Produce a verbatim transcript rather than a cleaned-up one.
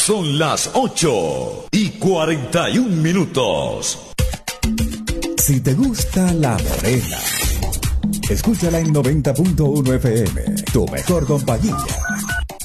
Son las ocho y cuarenta y un minutos. Si te gusta La Morena, escúchala en noventa punto uno F M, tu mejor compañía.